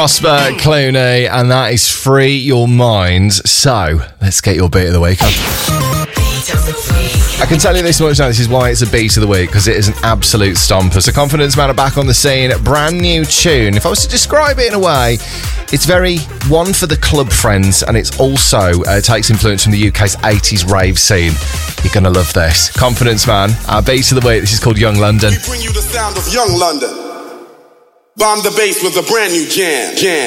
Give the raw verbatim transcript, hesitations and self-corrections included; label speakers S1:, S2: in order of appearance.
S1: Prosper Clooney, and that is Free Your Mind. So, let's get your beat of the week on. I can tell you this much now, this is why it's a beat of the week, because it is an absolute stomper. So Confidence Man are back on the scene, brand new tune. If I was to describe it in a way, it's very one for the club friends, and it's also uh, takes influence from the U K's eighties rave scene. You're going to love this. Confidence Man, our beat of the week, this is called Young London.
S2: We bring you the sound of Young London. Bomb the bass with a brand new jam. Jam.